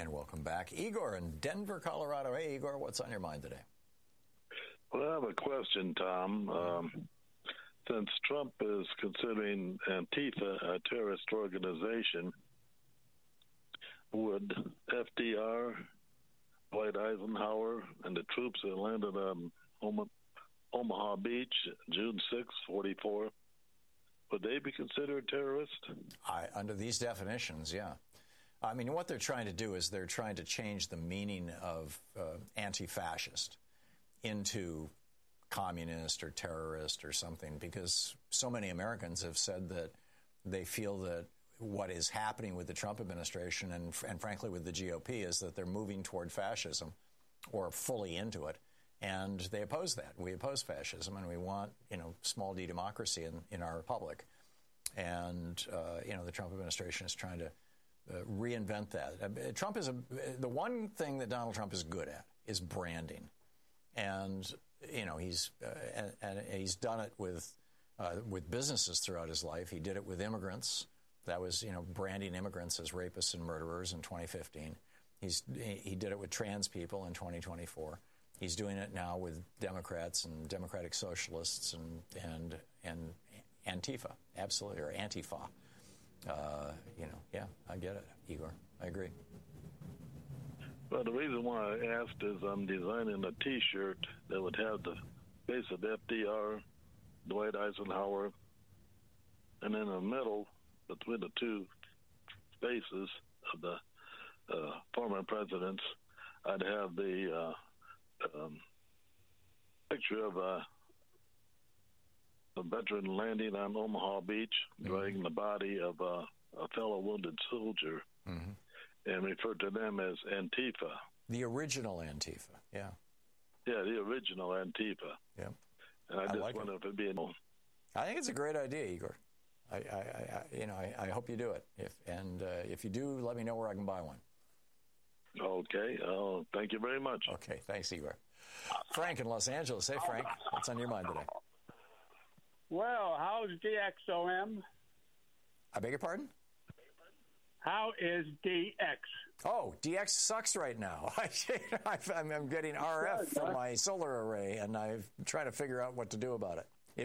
And welcome back. Igor in Denver, Colorado. Hey, Igor, what's on your mind today? Well, I have a question, Tom. Since Trump is considering Antifa a terrorist organization, would FDR, Dwight Eisenhower, and the troops that landed on Omaha Beach, June 6, 44, would they be considered terrorists? Under these definitions, yeah. I mean, what they're trying to do is they're trying to change the meaning of anti-fascist into communist or terrorist or something, because so many Americans have said that they feel that what is happening with the Trump administration and frankly with the GOP is that they're moving toward fascism or fully into it. And they oppose that. We oppose fascism, and we want, small d democracy in our republic. And, the Trump administration is trying to reinvent that. Trump is the one thing that Donald Trump is good at is branding. And, he's done it with businesses throughout his life. He did it with immigrants. That was, branding immigrants as rapists and murderers in 2015. He did it with trans people in 2024. He's doing it now with Democrats and Democratic Socialists and Antifa, absolutely, or Antifa. Yeah, I get it, Igor. I agree. Well, the reason why I asked is I'm designing a T-shirt that would have the face of FDR, Dwight Eisenhower, and in the middle, between the two faces of the former presidents, I'd have the picture of a veteran landing on Omaha Beach, dragging the body of a fellow wounded soldier, and refer to them as Antifa. The original Antifa, yeah. Yeah, the original Antifa. Yeah. And I just wonder if it'd be I think it's a great idea, Igor. I hope you do it. If you do, let me know where I can buy one. Okay. Thank you very much. Okay. Thanks, Igor. Frank in Los Angeles. Hey, Frank. What's on your mind today? Well, how's DXOM? I beg your pardon? How is DX? Oh, DX sucks right now. I'm getting RF from my solar array, and I'm trying to figure out what to do about it.